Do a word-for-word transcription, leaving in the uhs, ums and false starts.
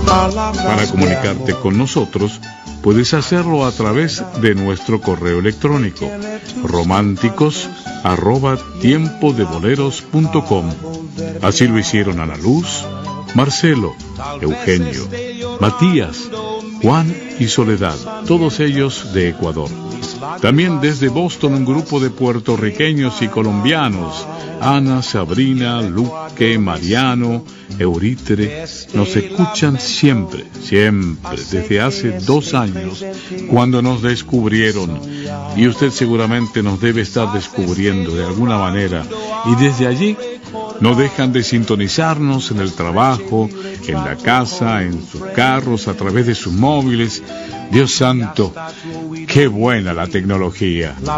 Para comunicarte con nosotros, puedes hacerlo a través de nuestro correo electrónico románticos arroba tiempo de boleros punto com. Así lo hicieron Ana Luz, Marcelo, Eugenio, Matías, Juan y Soledad, todos ellos de Ecuador. También desde Boston un grupo de puertorriqueños y colombianos, Ana, Sabrina, Luque, Mariano, Euritre, nos escuchan siempre, siempre, desde hace dos años, cuando nos descubrieron. Y usted seguramente nos debe estar descubriendo de alguna manera. Y desde allí no dejan de sintonizarnos en el trabajo, en la casa, en sus carros, a través de sus móviles. Dios santo, qué buena la tecnología.